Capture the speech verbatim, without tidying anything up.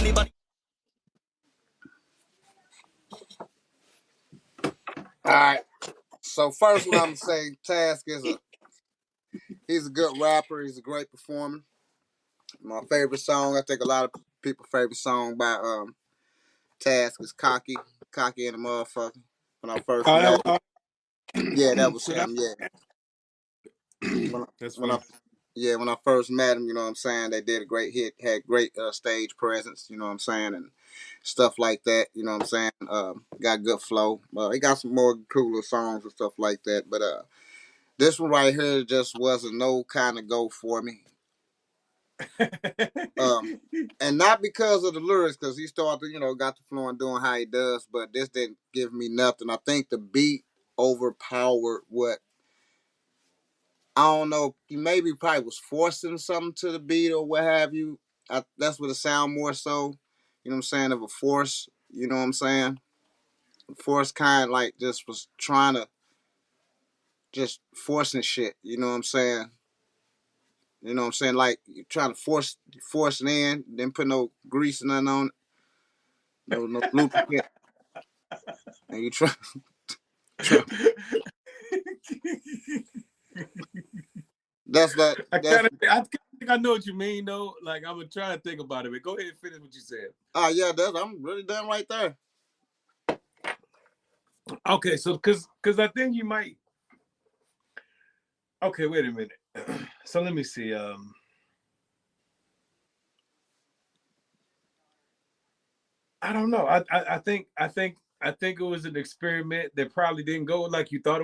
everybody. All right. So first, what I'm gonna say, Task is a he's a good rapper. He's a great performer. My favorite song, I think a lot of people's favorite song by um Task is "Cocky," "Cocky" and the motherfucker. When I first Oh, met that, him, uh, yeah, that was so that him. Yeah, when I, that's when I funny. yeah when I first met him, you know what I'm saying. They did a great hit, had great uh, stage presence, you know what I'm saying, and stuff like that. You know what I'm saying. Um, got good flow. Uh, he got some more cooler songs and stuff like that, but uh. This one right here just wasn't no kind of go for me. Um, and not because of the lyrics, because he started, you know, got the flow and doing how he does, but this didn't give me nothing. I think the beat overpowered what I don't know. He maybe probably was forcing something to the beat or what have you. I, that's what it sound more so. You know what I'm saying? Of a force. You know what I'm saying? Force kind like just was trying to just forcing shit. You know what I'm saying? You know what I'm saying? Like you trying to force force it in, then put no grease or nothing on it, no no lubricant, and you try try. That's that. I That's kind of, I think I know what you mean though. Like I'm trying to think about it, but go ahead and finish what you said. ah uh, yeah. That's I'm really done right there. Okay, so because because I think you might. Okay, wait a minute. So let me see. Um, I don't know. I, I I think I think I think it was an experiment that probably didn't go like you thought it